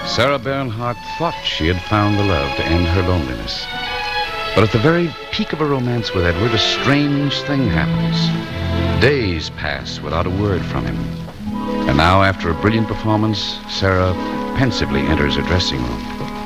Sarah Bernhardt thought she had found the love to end her loneliness. But at the very peak of her romance with Edward, a strange thing happens. Days pass without a word from him. And now, after a brilliant performance, Sarah pensively enters her dressing room.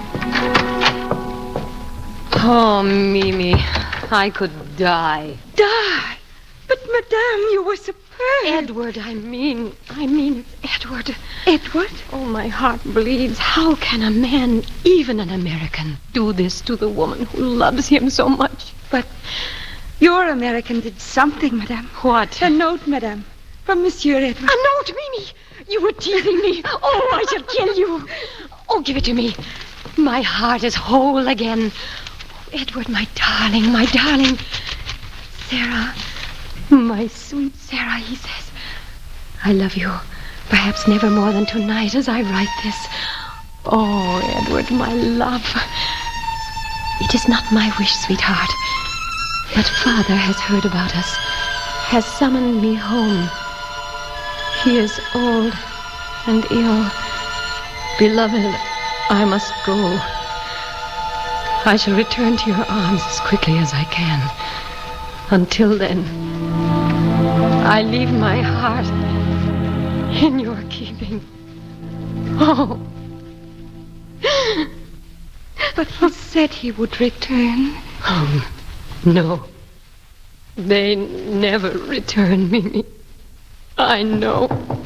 Oh, Mimi, I could die. Die? But, Madame, you were superb. Edward, I mean, it's Edward. Edward? Oh, my heart bleeds. How can a man, even an American, do this to the woman who loves him so much? But your American did something, Madame. What? A note, Madame, from Monsieur Edward. A note, Mimi? You were teasing me. Oh, I shall kill you. Oh, give it to me. My heart is whole again. Oh, Edward, my darling, my darling. Sarah, my sweet Sarah, he says, I love you. Perhaps never more than tonight as I write this. Oh, Edward, my love. It is not my wish, sweetheart. But Father has heard about us, has summoned me home. He is old and ill. Beloved, I must go. I shall return to your arms as quickly as I can. Until then, I leave my heart in your keeping. Oh. But he said he would return. Oh, no. They never return, Mimi. I know.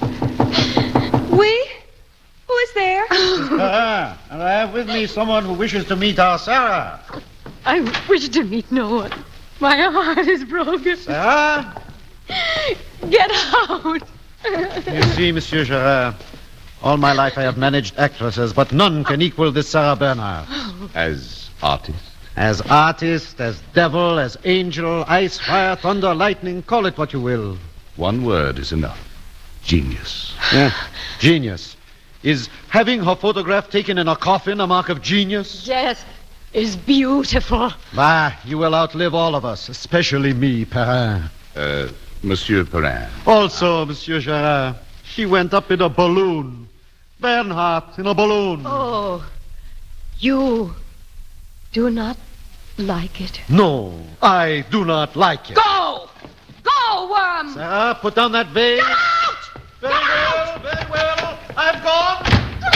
Oui? Who is there? And I have with me someone who wishes to meet our Sarah. I wish to meet no one. My heart is broken. Sarah? Get out. You see, Monsieur Gerard, all my life I have managed actresses, but none can equal this Sarah Bernhardt. As artist? As artist, as devil, as angel, ice, fire, thunder, lightning, call it what you will. One word is enough. Genius. Yeah, genius. Is having her photograph taken in a coffin a mark of genius? Death is beautiful. Bah, you will outlive all of us, especially me, Perrin. Monsieur Perrin. Also, Monsieur Gerard, she went up in a balloon. Bernhardt in a balloon. Oh, you do not like it. No, I do not like it. Go! Go, worm! Sarah, put down that veil. Get out! Very well, very well. I've gone.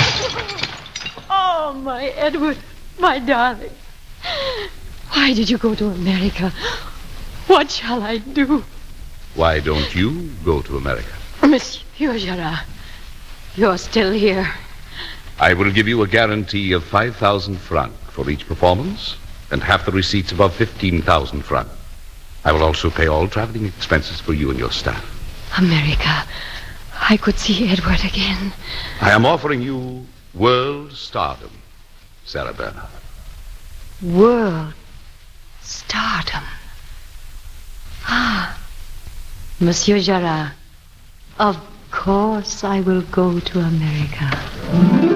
Oh, my Edward, my darling. Why did you go to America? What shall I do? Why don't you go to America? Monsieur Gerard, you're still here. I will give you a guarantee of 5,000 francs for each performance and half the receipts above 15,000 francs. I will also pay all traveling expenses for you and your staff. America. I could see Edward again. I am offering you world stardom, Sarah Bernhardt. World stardom. Ah, Monsieur Gerard, of course I will go to America.